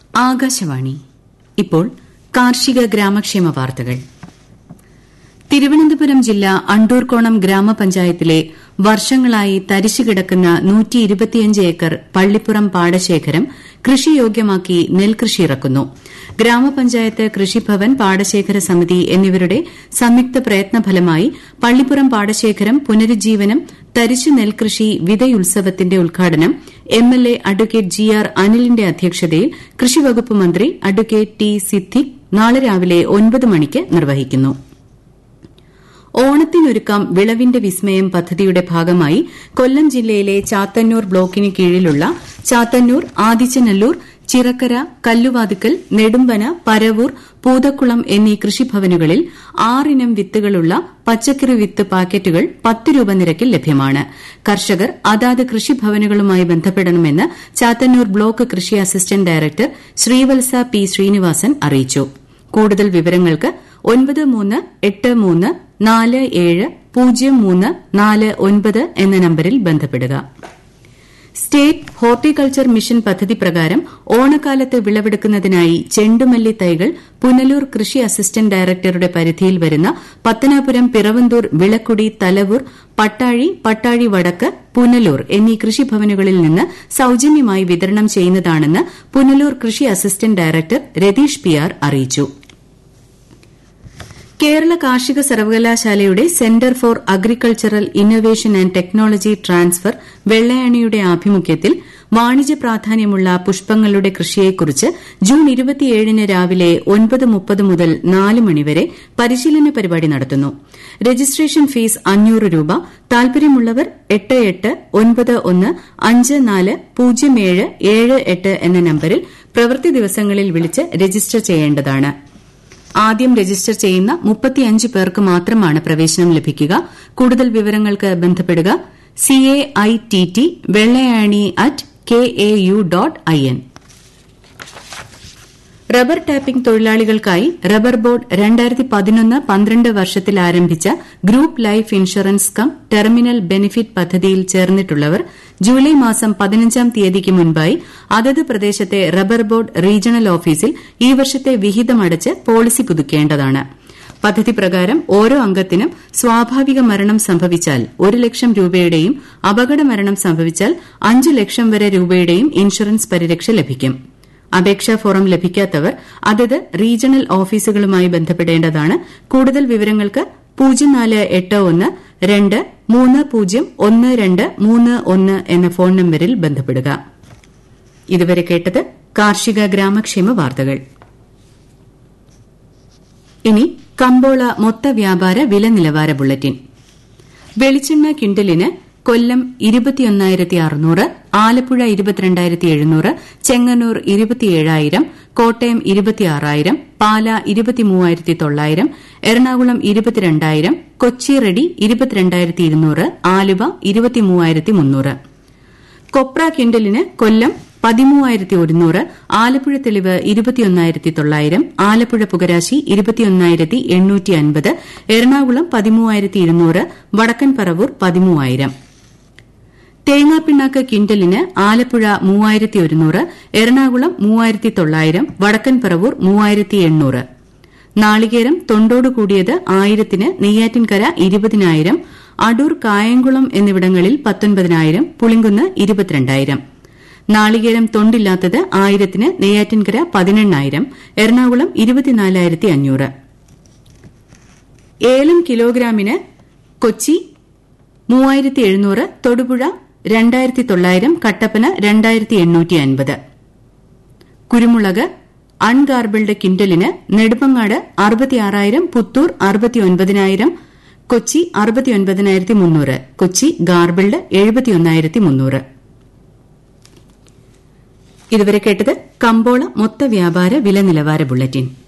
ആകാശവാണി. ഇപ്പോൾ കാർഷിക ഗ്രാമക്ഷേമ വാർത്തകൾ. തിരുവനന്തപുരം ജില്ല അണ്ടൂർക്കോണം ഗ്രാമപഞ്ചായത്തിലെ വർഷങ്ങളായി തരിശുകിടക്കുന്ന 125 ഏക്കർ പള്ളിപ്പുറം പാടശേഖരം കൃഷിയോഗ്യമാക്കി നെൽകൃഷി ഇറക്കുന്നു. ഗ്രാമപഞ്ചായത്ത് കൃഷിഭവൻ പാടശേഖര സമിതി എന്നിവരുടെ സംയുക്ത പ്രയത്നഫലമായി പള്ളിപ്പുറം പാടശേഖരം പുനരുജ്ജീവനം തരിശു നെൽകൃഷി വിതയുത്സവത്തിന്റെ ഉദ്ഘാടനം എംഎൽഎ അഡ്വക്കേറ്റ് GR അനിലിന്റെ അധ്യക്ഷതയിൽ കൃഷിവകുപ്പ് മന്ത്രി അഡ്വക്കേറ്റ് ടി സിദ്ദിഖ് നാളെ രാവിലെ 9 മണിക്ക് നിർവഹിക്കുന്നു. ഓണത്തിനൊരുക്കാം വിളവിന്റെ വിസ്മയം പദ്ധതിയുടെ ഭാഗമായി കൊല്ലം ജില്ലയിലെ ചാത്തന്നൂർ ബ്ലോക്കിന് കീഴിലുള്ള ചാത്തന്നൂർ, ആദിച്ചനല്ലൂർ, ചിറക്കര, കല്ലുവാതുക്കൽ, നെടുമ്പന, പരവൂർ, പൂതക്കുളം എന്നീ കൃഷിഭവനുകളിൽ 6 ഇനം വിത്തുകളുള്ള പച്ചക്കറി വിത്ത് പാക്കറ്റുകൾ 10 രൂപ നിരക്കിൽ ലഭ്യമാണ്. കർഷകർ അതാത് കൃഷിഭവനുകളുമായി ബന്ധപ്പെടണമെന്ന് ചാത്തന്നൂർ ബ്ലോക്ക് കൃഷി assistant director Srivatsa P Sreenivasan അറിയിച്ചു. കൂടുതൽ വിവരങ്ങൾക്ക് 9383470349 എന്ന നമ്പരിൽ ബന്ധപ്പെടുക. സ്റ്റേറ്റ് ഹോർട്ടികൾച്ചർ മിഷൻ പദ്ധതി പ്രകാരം ഓണക്കാലത്ത് വിളവെടുക്കുന്നതിനായി ചെണ്ടുമല്ലി തൈകൾ പുനലൂർ കൃഷി അസിസ്റ്റന്റ് ഡയറക്ടറുടെ പരിധിയിൽ വരുന്ന പത്തനാപുരം, പിറവന്തൂർ, വിളക്കുടി, തലവൂർ, പട്ടാഴി വടക്ക്, പുനലൂർ എന്നീ കൃഷിഭവനുകളിൽ നിന്ന് സൌജന്യമായി വിതരണം ചെയ്യുന്നതാണെന്ന് പുനലൂർ കൃഷി അസിസ്റ്റന്റ് ഡയറക്ടർ രതീഷ് PR അറിയിച്ചു. കേരള കാർഷിക സർവകലാശാലയുടെ centre for agricultural innovation and technology transfer വെള്ളയാണിയുടെ ആഭിമുഖ്യത്തിൽ വാണിജ്യ പ്രാധാന്യമുള്ള പുഷ്പങ്ങളുടെ കൃഷിയെക്കുറിച്ച് ജൂൺ 27 രാവിലെ 9:30 മുതൽ 4 മണിവരെ പരിശീലന പരിപാടി നടത്തുന്നു. രജിസ്ട്രേഷൻ ഫീസ് 500 രൂപ. താൽപര്യമുള്ളവർ 8891540778 എന്ന നമ്പരിൽ പ്രവൃത്തി ദിവസങ്ങളിൽ വിളിച്ച് രജിസ്റ്റർ ചെയ്യേണ്ടതാണ്. ആദ്യം രജിസ്റ്റർ ചെയ്യുന്ന 35 പേർക്ക് മാത്രമാണ് പ്രവേശനം ലഭിക്കുക. കൂടുതൽ വിവരങ്ങൾക്ക് ബന്ധപ്പെടുക CAITT വെള്ളയാണി@kau.in. റബ്ബർ ടാപ്പിംഗ് തൊഴിലാളികൾക്കായി റബ്ബർ ബോർഡ് 2011-12 വർഷത്തിൽ ആരംഭിച്ച group life insurance come terminal benefit പദ്ധതിയിൽ ചേർന്നിട്ടുള്ളവർ ജൂലൈ മാസം 15 തീയതിക്ക് മുൻപായി അതത് പ്രദേശത്തെ റബ്ബർ ബോർഡ് റീജിയണൽ ഓഫീസിൽ ഈ വർഷത്തെ വിഹിതമടച്ച് പോളിസി പുതുക്കേണ്ടതാണ്. പദ്ധതി പ്രകാരം ഓരോ അംഗത്തിനും സ്വാഭാവിക മരണം സംഭവിച്ചാൽ 1 ലക്ഷം രൂപയുടെയും അപകട മരണം സംഭവിച്ചാൽ 5 ലക്ഷം വരെ രൂപയുടെയും ഇൻഷുറൻസ് പരിരക്ഷ ലഭിക്കും. അപേക്ഷാ ഫോറം ലഭിക്കാത്തവർ അതത് റീജിയണൽ ഓഫീസുകളുമായി ബന്ധപ്പെടേണ്ടതാണ്. കൂടുതൽ വിവരങ്ങൾക്ക് 0481-230-1231 എന്ന ഫോൺ നമ്പരിൽ ബന്ധപ്പെടുക. ഇതുവരെ കേട്ടത് കാർഷിക ഗ്രാമക്ഷേമ വാർത്തകൾ. ഇനി കമ്പോള മൊത്ത വ്യാപാര വില നിലവാര ബുള്ളറ്റിൻ. വെളിച്ചെണ്ണ ക്വിന്റലിന് കൊല്ലം 21,600, ആലപ്പുഴ 22,700, ചെങ്ങന്നൂർ 27,000, കോട്ടയം 26,000, പാല 23,900, എറണാകുളം 22,000, കൊച്ചി റെഡി 22,200, ആലുവ 23,300. കൊപ്ര ക്വിന്റലിന് കൊല്ലം 13,100, ആലപ്പുഴ തെളിവ് 21,900, ആലപ്പുഴ പുകരാശി 21,850, എറണാകുളം 13,200, വടക്കൻ പറവൂർ 13,000. തേങ്ങാപ്പിണ്ണാക്ക് ക്വിന്റലിന് ആലപ്പുഴ 3,100, എറണാകുളം 3,900, വടക്കൻ പറവൂർ 3,800. നാളികേരം തൊണ്ടോട് കൂടിയത് 1000-ന് നെയ്യാറ്റിൻകര 20,000, അടൂർ, കായംകുളം എന്നിവിടങ്ങളിൽ 19,000, പുളിങ്കുന്ന് 22,000. നാളികേരം തൊണ്ടില്ലാത്തത് 1000-ന് നെയ്യാറ്റിൻകര 18,000, എറണാകുളം 24,500. ഏലം കിലോഗ്രാമിന് കൊച്ചി 3,700, തൊടുപുഴ 2,900, കട്ടപ്പന 2,850. കുരുമുളക് അൺഗാർബിൾഡ് ക്വിന്റലിന് നെടുമങ്ങാട് 66,000, പുത്തൂർ 69,000, കൊച്ചി 69,300, കൊച്ചി ഗാർബിൾഡ് 71,300. ഇതുവരെ കേട്ടത് കമ്പോള മൊത്ത വ്യാപാര വില നിലവാര ബുള്ളറ്റിൻ.